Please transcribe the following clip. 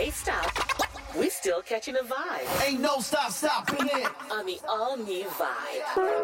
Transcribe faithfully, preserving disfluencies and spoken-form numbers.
Hey, stop. We're still catching a vibe Ain't no stop stopping it. on the all-new Vibe.